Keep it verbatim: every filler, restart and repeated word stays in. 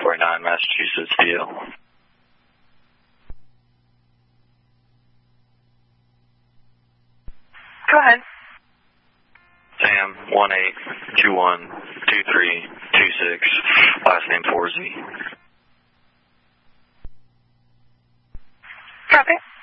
forty-nine Massachusetts D L. Go ahead. Sam, one eight two one two three two six, last name four Z. Copy.